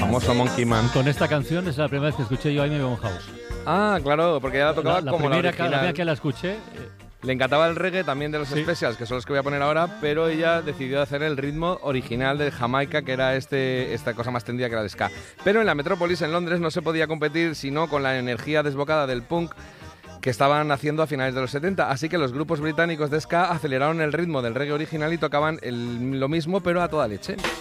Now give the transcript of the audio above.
famoso Monkey Man. Con esta canción es la primera vez que escuché yo a Amy Winehouse. Ah, claro, porque ya la tocaba La como primera la original. vez que la escuché. Le encantaba el reggae también de los Sí. Specials, que son los que voy a poner ahora, pero ella decidió hacer el ritmo original de Jamaica, que era esta cosa más tendida que era de ska. Pero en la Metrópolis, en Londres, no se podía competir sino con la energía desbocada del punk que estaban haciendo a finales de los 70, así que los grupos británicos de ska aceleraron el ritmo del reggae original y tocaban lo mismo, pero a toda leche.